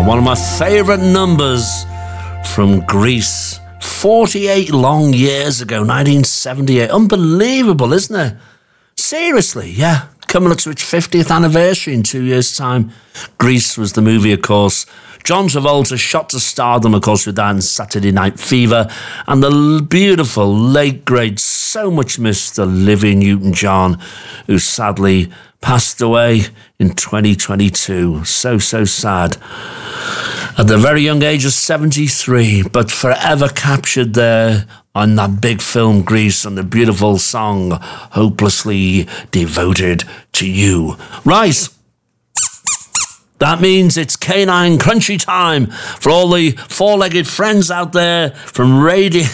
one of my favourite numbers from Grease. 48 long years ago, 1978. Unbelievable, isn't it? Seriously, yeah. Coming up to its 50th anniversary in 2 years' time. Grease was the movie, of course. John Travolta shot to stardom, of course, with that and Saturday Night Fever. And the beautiful, late, great, so much missed Olivia Newton-John, who sadly passed away in 2022. So sad. At the very young age of 73, but forever captured there on that big film Grease and the beautiful song Hopelessly Devoted to You. Right. That means it's Canine Crunchy time for all the four-legged friends out there, from Radio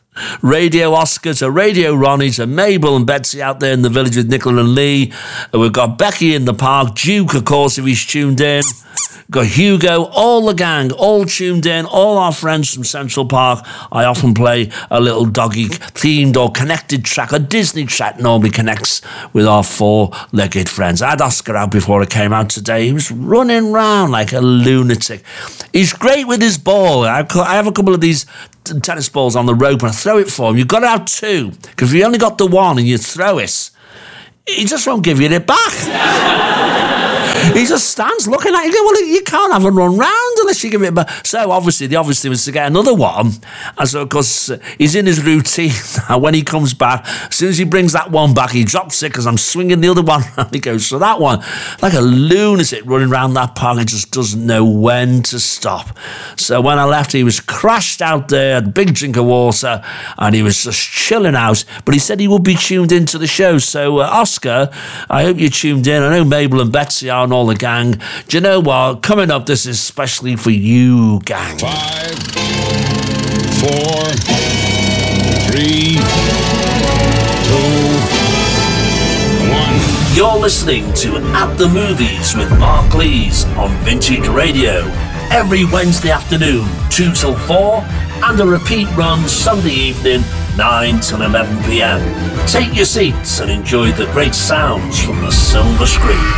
Oscar to Radio Ronnie to Mabel and Betsy out there in the village with Nicola and Lee. We've got Becky in the park, Duke, of course, if he's tuned in. Got Hugo, all the gang, all tuned in, all our friends from Central Park. I often play a little doggy-themed or connected track. A Disney track normally connects with our four-legged friends. I had Oscar out before I came out today. He was running around like a lunatic. He's great with his ball. I have a couple of these tennis balls on the rope and I throw it for him. You've got to have two, because if you only got the one and you throw it, he just won't give you it back. He just stands looking at you. Well, you can't have a run round unless you give it back. So obviously, the obvious thing was to get another one. And so, of course, he's in his routine. And when he comes back, as soon as he brings that one back, he drops it because I'm swinging the other one around. He goes for that one. Like a lunatic running around that park and just doesn't know when to stop. So when I left, he was crashed out there, had a big drink of water, and he was just chilling out. But he said he would be tuned into the show. So, Oscar, I hope you're tuned in. I know Mabel and Betsy are, and all the gang. Do you know what? Coming up, this is especially for you, gang. 5, 4, 3, 2, 1. You're listening to At the Movies with Mark Lees on Vintage Radio. Every Wednesday afternoon, 2 till 4, and a repeat run Sunday evening, 9 till 11 p.m. Take your seats and enjoy the great sounds from the silver screen.